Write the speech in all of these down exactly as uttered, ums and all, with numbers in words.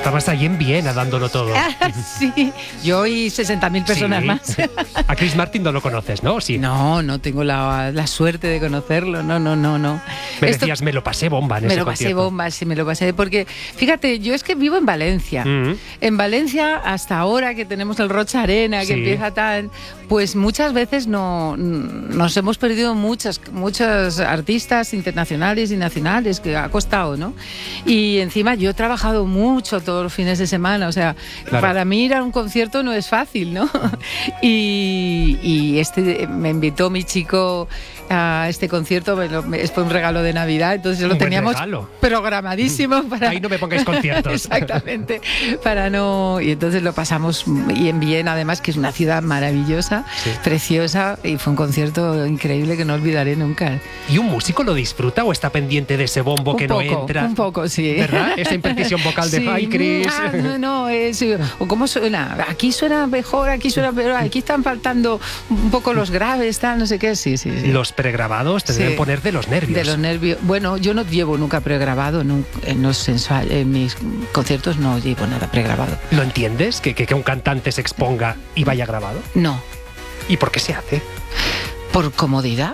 estabas ahí en Viena dándolo todo. Sí, yo y sesenta mil personas Sí. más. A Chris Martin no lo conoces, ¿no? Sí. No, no tengo la, la suerte de conocerlo, no, no, no, no. Me Esto- decías, me lo pasé bomba en Me ese lo pasé concierto. bomba, sí, me lo pasé. Porque, fíjate, yo es que vivo en Valencia. Mm. En Valencia, hasta ahora que tenemos el Rocha Arena, que Sí. empieza tan... Pues muchas veces no, nos hemos perdido muchas, muchos artistas internacionales y nacionales, que ha costado, ¿no? Y encima yo he trabajado mucho todos los fines de semana, o sea, Claro. para mí ir a un concierto no es fácil, ¿no? Y, y este me invitó mi chico a este concierto, me lo, me, fue un regalo de Navidad, entonces lo Un buen teníamos regalo. programadísimo para... Ahí no me pongáis conciertos. Exactamente, para no... Y entonces lo pasamos, y en Viena además, que es una ciudad maravillosa, Sí. preciosa, y fue un concierto increíble que no olvidaré nunca. ¿Y un músico lo disfruta o está pendiente de ese bombo Un que poco, no entra? un poco, sí. ¿Verdad? Esa imprecisión vocal de Sí. "Ay, Chris". Ah, no, no, es... O cómo suena, aquí suena mejor, aquí suena peor, aquí están faltando un poco los graves, tal, no sé qué, sí, sí, sí. Los pregrabados te Sí. deben poner de los nervios. De los nervios. Bueno, yo no llevo nunca pregrabado, nun- en, los sensual, en mis conciertos no llevo nada pregrabado. ¿Lo entiendes? Que, que, que un cantante se exponga y vaya grabado. No, ¿Y por qué se hace? por comodidad.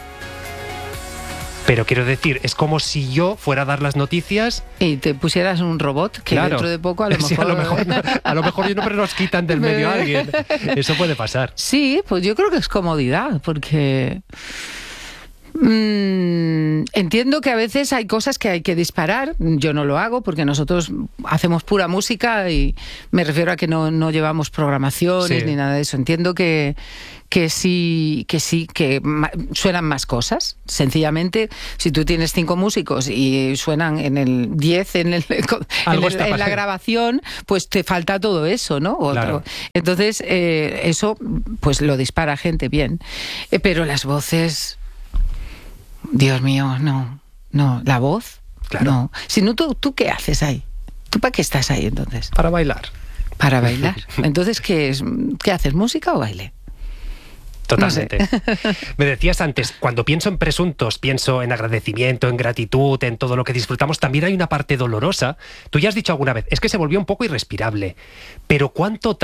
Pero quiero decir, es como si yo fuera a dar las noticias. Y te pusieras un robot que Claro. dentro de poco a lo mejor... Sí, a lo mejor, no, a lo mejor yo no, pero nos quitan del medio a alguien. Eso puede pasar. Sí, pues yo creo que es comodidad, porque... Mm, entiendo que a veces hay cosas que hay que disparar. Yo no lo hago porque nosotros hacemos pura música y me refiero a que no, no llevamos programaciones Sí. ni nada de eso. Entiendo que, que sí, que sí, que ma- suenan más cosas. Sencillamente, si tú tienes cinco músicos y suenan en el diez en, el, en, Algo el- está en la pasando. grabación, pues te falta todo eso, ¿no? Otro. Claro. Entonces, eh, eso pues lo dispara gente bien. Eh, pero las voces... Dios mío, no, no, la voz, Claro. no. Si no, ¿tú, ¿tú qué haces ahí? ¿Tú para qué estás ahí entonces? Para bailar. Para bailar. Entonces, ¿qué es? ¿Qué haces? ¿Música o baile? Totalmente. Me decías antes, cuando pienso en presuntos, pienso en agradecimiento, en gratitud, en todo lo que disfrutamos. También hay una parte dolorosa. Tú ya has dicho alguna vez, es que se volvió un poco irrespirable. Pero ¿cuánto